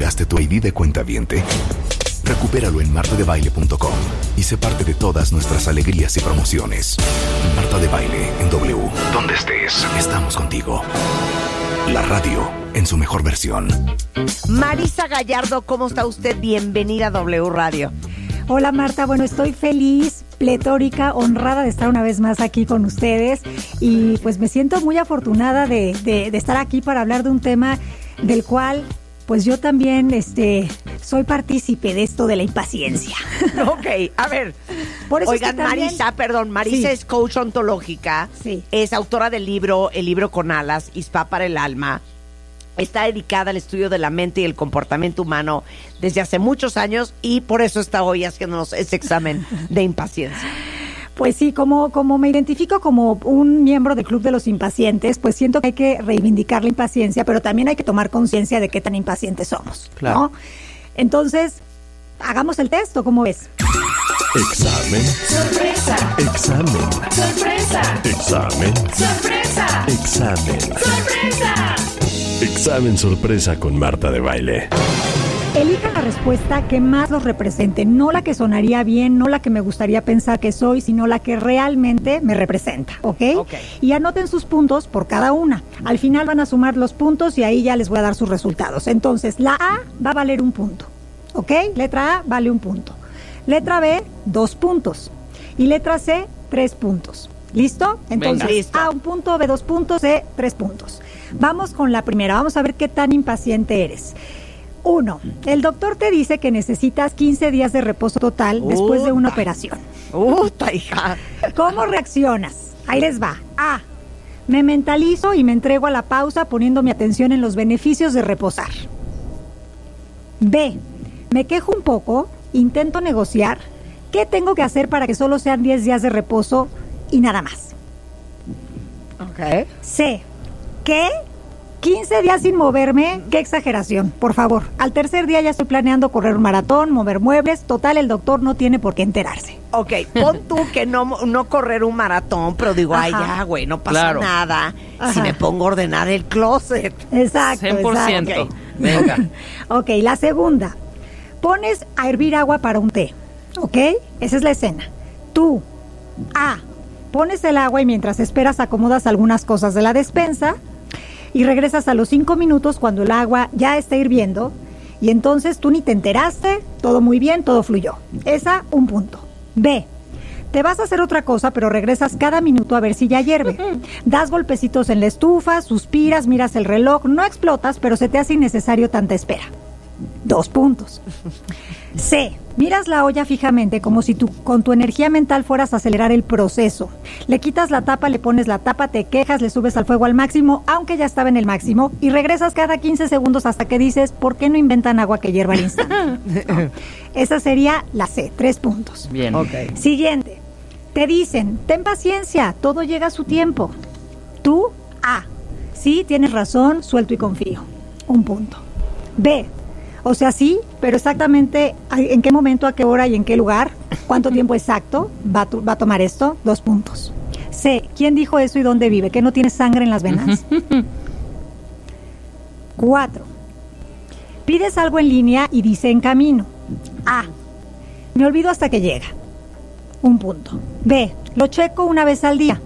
olvidaste tu ID de cuentaviente? Recupéralo en martadebaile.com y sé parte de todas nuestras alegrías y promociones. Marta de Baile en W. Donde estés, estamos contigo. La radio en su mejor versión. Marisa Gallardo, ¿cómo está usted? Bienvenida a W Radio. Hola Marta, bueno, estoy feliz, pletórica, honrada de estar una vez más aquí con ustedes y pues me siento muy afortunada de estar aquí para hablar de un tema del cual pues yo también soy partícipe de esto de la impaciencia. Ok, a ver. Por eso oigan, es que también... Marisa Sí. es coach ontológica, Sí. es autora del libro El libro con alas, Spa para el alma. Está dedicada al estudio de la mente y el comportamiento humano desde hace muchos años y por eso está hoy haciéndonos ese examen de impaciencia. Pues sí, como me identifico como un miembro del Club de los Impacientes, pues siento que hay que reivindicar la impaciencia, pero también hay que tomar conciencia de qué tan impacientes somos, Claro. ¿no? Entonces, hagamos el test, ¿o cómo ves? Examen. ¡Sorpresa! Examen. ¡Sorpresa! Examen. ¡Sorpresa! Examen. ¡Sorpresa! Examen sorpresa con Marta de Baile. Elijan la respuesta que más los represente, no la que sonaría bien, no la que me gustaría pensar que soy, sino la que realmente me representa, ¿ok? Ok. Y anoten sus puntos por cada una. Al final van a sumar los puntos y ahí ya les voy a dar sus resultados. Entonces, la A va a valer 1 punto, ¿ok? Letra A vale 1 punto. Letra B, 2 puntos. Y letra C, 3 puntos. ¿Listo? Entonces, Venga. Listo. A 1 punto, B 2 puntos, C 3 puntos. Vamos con la primera, vamos a ver qué tan impaciente eres. 1. El doctor te dice que necesitas 15 días de reposo total después de una operación. Hija. ¿Cómo reaccionas? Ahí les va. A. Me mentalizo y me entrego a la pausa poniendo mi atención en los beneficios de reposar. B. Me quejo un poco, intento negociar. ¿Qué tengo que hacer para que solo sean 10 días de reposo y nada más? Ok. C. ¿Qué? 15 días sin moverme, qué exageración, por favor. Al tercer día ya estoy planeando correr un maratón, mover muebles, total el doctor no tiene por qué enterarse. Ok, pon tú que no correr un maratón, pero digo, ay, Ajá. ya, güey, no pasa Claro. nada si Ajá. me pongo a ordenar el closet. Exacto, 100%. exacto. Venga. Ok, la segunda. Pones a hervir agua para un té, ¿ok? Esa es la escena. Tú, A, pones el agua y mientras esperas acomodas algunas cosas de la despensa y regresas a los 5 minutos cuando el agua ya está hirviendo y entonces tú ni te enteraste, todo muy bien, todo fluyó. Esa, 1 punto. B, te vas a hacer otra cosa, pero regresas cada minuto a ver si ya hierve. Das golpecitos en la estufa, suspiras, miras el reloj, no explotas, pero se te hace innecesario tanta espera. 2 puntos. C. Miras la olla fijamente como si tú con tu energía mental fueras a acelerar el proceso. Le quitas la tapa, le pones la tapa, te quejas, le subes al fuego al máximo, aunque ya estaba en el máximo, y regresas cada 15 segundos hasta que dices, ¿por qué no inventan agua que hierva al instante? No. Esa sería la C, 3 puntos. Bien. Ok. Siguiente. Te dicen, ten paciencia, todo llega a su tiempo. Tú, A. Sí, tienes razón, suelto y confío. 1 punto. B. O sea, sí, pero exactamente en qué momento, a qué hora y en qué lugar, cuánto tiempo exacto va a tomar esto, 2 puntos. C. ¿Quién dijo eso y dónde vive? ¿Que no tiene sangre en las venas? 4. Pides algo en línea y dice en camino. A. Me olvido hasta que llega. 1 punto. B. Lo checo una vez al día.